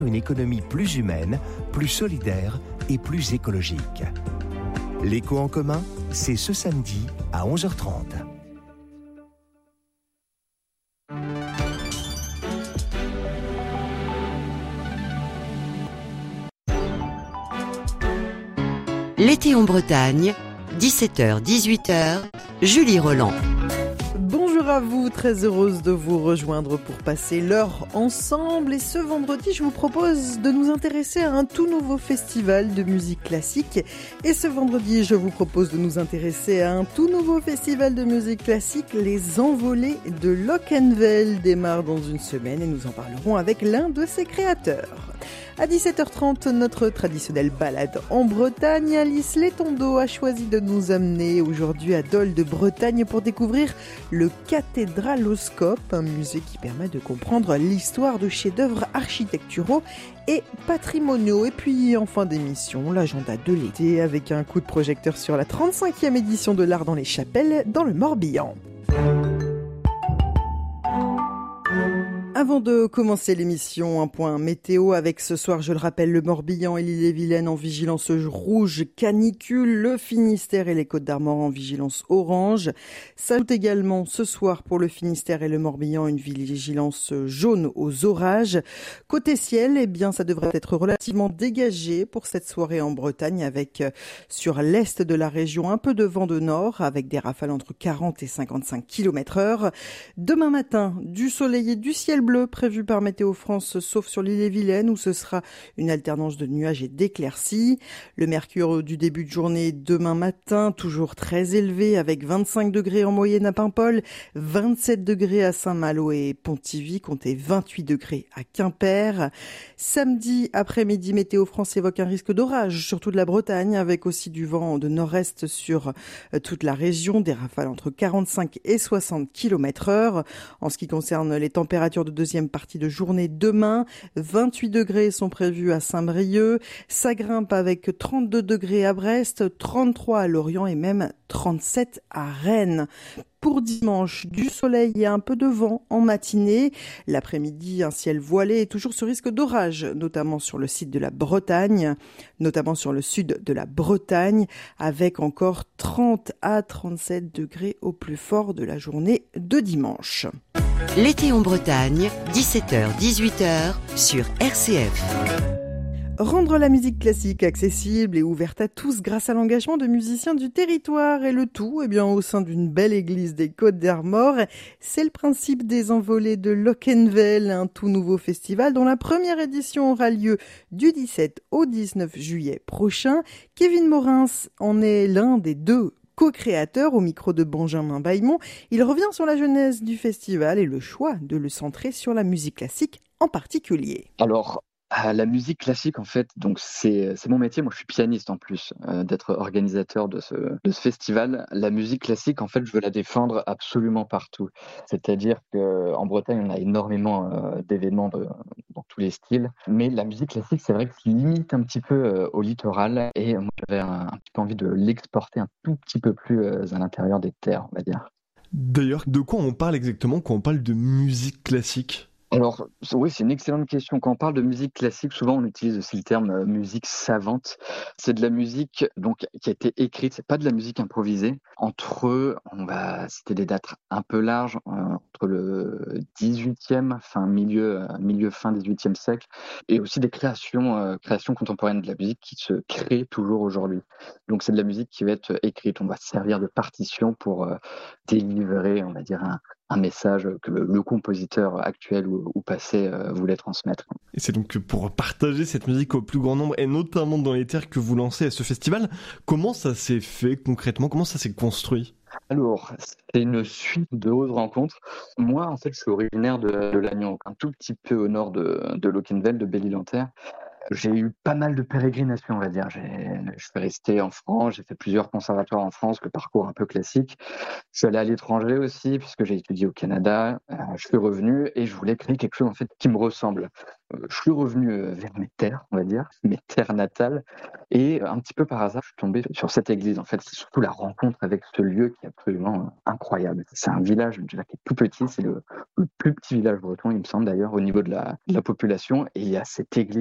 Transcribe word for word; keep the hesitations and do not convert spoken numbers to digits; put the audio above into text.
une économie plus humaine, plus solidaire et plus écologique. L'écho en commun, c'est ce samedi à onze heures trente. L'été en Bretagne, dix-sept heures dix-huit heures, Julie Roland. Bonjour à vous, très heureuse de vous rejoindre pour passer l'heure ensemble. Et ce vendredi, je vous propose de nous intéresser à un tout nouveau festival de musique classique. Et ce vendredi, je vous propose de nous intéresser à un tout nouveau festival de musique classique. Les Envolées de Locquenvel démarrent dans une semaine et nous en parlerons avec l'un de ses créateurs. À dix-sept heures trente, notre traditionnelle balade en Bretagne. Alice Létondo a choisi de nous amener aujourd'hui à Dol de Bretagne pour découvrir le Cathédraloscope, un musée qui permet de comprendre l'histoire de chefs-d'œuvre architecturaux et patrimoniaux. Et puis en fin d'émission, l'agenda de l'été avec un coup de projecteur sur la trente-cinquième édition de l'Art dans les Chapelles dans le Morbihan. Avant de commencer l'émission, un point météo avec ce soir, je le rappelle, le Morbihan et l'Ille-et-Vilaine en vigilance rouge canicule, le Finistère et les Côtes-d'Armor en vigilance orange. S'ajoute également ce soir pour le Finistère et le Morbihan une vigilance jaune aux orages. Côté ciel, eh bien, ça devrait être relativement dégagé pour cette soirée en Bretagne avec sur l'est de la région un peu de vent de nord avec des rafales entre quarante et cinquante-cinq kilomètres heure. Demain matin, du soleil et du ciel bleu prévu par Météo France, sauf sur l'Ille-et-Vilaine où ce sera une alternance de nuages et d'éclaircies. Le mercure du début de journée demain matin, toujours très élevé avec vingt-cinq degrés en moyenne à Paimpol, vingt-sept degrés à Saint-Malo et Pontivy, comptez vingt-huit degrés à Quimper. Samedi après-midi, Météo France évoque un risque d'orage, surtout de la Bretagne, avec aussi du vent de nord-est sur toute la région, des rafales entre quarante-cinq et soixante kilomètres heure. En ce qui concerne les températures de deuxième partie de journée demain, vingt-huit degrés sont prévus à Saint-Brieuc, ça grimpe avec trente-deux degrés à Brest, trente-trois à Lorient et même trente-sept à Rennes. Pour dimanche, du soleil et un peu de vent en matinée. L'après-midi, un ciel voilé et toujours ce risque d'orage, notamment sur le site de la Bretagne, notamment sur le sud de la Bretagne, avec encore trente à trente-sept degrés au plus fort de la journée de dimanche. L'été en Bretagne, dix-sept heures dix-huit heures sur R C F. Rendre la musique classique accessible et ouverte à tous grâce à l'engagement de musiciens du territoire et le tout, eh bien, au sein d'une belle église des Côtes-d'Armor. C'est le principe des Envolées de Locquenvel, un tout nouveau festival dont la première édition aura lieu du dix-sept au dix-neuf juillet prochain. Kevin Morins en est l'un des deux co-créateur au micro de Benjamin Bailmont. Il revient sur la genèse du festival et le choix de le centrer sur la musique classique en particulier. Alors, euh, la musique classique, en fait, donc c'est, c'est mon métier. Moi, je suis pianiste en plus euh, d'être organisateur de ce, de ce festival. La musique classique, en fait, je veux la défendre absolument partout. C'est-à-dire qu'en Bretagne, on a énormément euh, d'événements de, dans tous les styles. Mais la musique classique, c'est vrai que c'est limite un petit peu euh, au littoral. Et moi, j'avais un, un petit peu envie de l'exporter un tout petit peu plus euh, à l'intérieur des terres, on va dire. D'ailleurs, de quoi on parle exactement quand on parle de musique classique ? Alors, oui, c'est une excellente question. Quand on parle de musique classique, souvent on utilise aussi le terme euh, musique savante. C'est de la musique donc qui a été écrite, c'est pas de la musique improvisée. Entre, on va citer des dates un peu larges, euh, entre le dix-huitième, fin milieu, euh, milieu fin dix-huitième siècle, et aussi des créations, euh, créations contemporaines de la musique qui se créent toujours aujourd'hui. Donc c'est de la musique qui va être écrite. On va servir de partition pour euh, délivrer, on va dire un un message que le, le compositeur actuel ou, ou passé euh, voulait transmettre. Et c'est donc pour partager cette musique au plus grand nombre, et notamment dans les terres, que vous lancez à ce festival. Comment ça s'est fait concrètement ? Comment ça s'est construit ? Alors, c'est une suite de hautes rencontres. Moi, en fait, je suis originaire de, de Lannion, un tout petit peu au nord de, de Locquenvel, de Belle-Île-en-Terre. J'ai eu pas mal de pérégrinations, on va dire. J'ai, je suis resté en France, j'ai fait plusieurs conservatoires en France, le parcours un peu classique. Je suis allé à l'étranger aussi, puisque j'ai étudié au Canada. Euh, je suis revenu et je voulais créer quelque chose en fait qui me ressemble. Euh, je suis revenu euh, vers mes terres, on va dire, mes terres natales. Et un petit peu par hasard, je suis tombé sur cette église. En fait, c'est surtout la rencontre avec ce lieu qui est absolument euh, incroyable. C'est un village déjà qui est tout petit, c'est le, le plus petit village breton, il me semble d'ailleurs, au niveau de la, de la population. Et il y a cette église